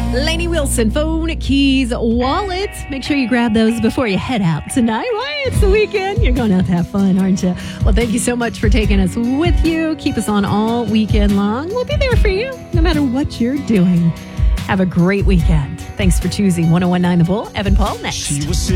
Lainey Wilson, phone, keys, wallet. Make sure you grab those before you head out tonight. Why? It's the weekend. You're going to have fun, aren't you? Well, thank you so much for taking us with you. Keep us on all weekend long. We'll be there for you no matter what you're doing. Have a great weekend. Thanks for choosing 101.9 The Bull. Evan Paul next.